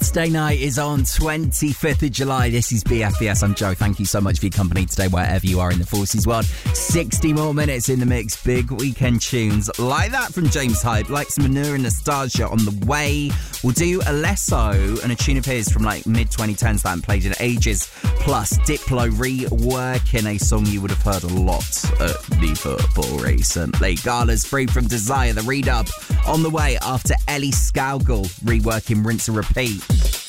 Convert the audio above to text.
Thursday night is on 25th of July. This is BFBS. I'm Joe. Thank you so much for your company today, wherever you are in the forces world. 60 more minutes in the mix. Big weekend tunes like that from James Hype, like some Manure and Nostalgia on the way. We'll do Alesso and a tune of his from like mid-2010s that I haven't played in ages. Plus Diplo reworking a song you would have heard a lot at the football recently. Gala's Free from Desire, the redub on the way after Ellie Scougall reworking Rinse and Repeat.